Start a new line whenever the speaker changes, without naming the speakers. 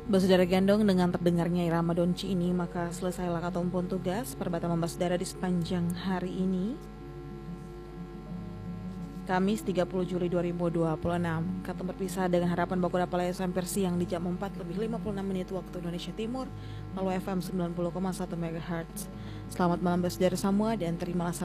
Bersaudara gandong dengan terdengarnya irama donci ini, maka selesailah kata pun tugas perbataan bersaudara di sepanjang hari ini. Kamis 30 Juli 2026. Kata berpisah dengan harapan baku dapat sampai siang di jam 4:56 waktu Indonesia Timur, lalu FM 90,1 MHz. Selamat malam bersaudara semua dan terimalah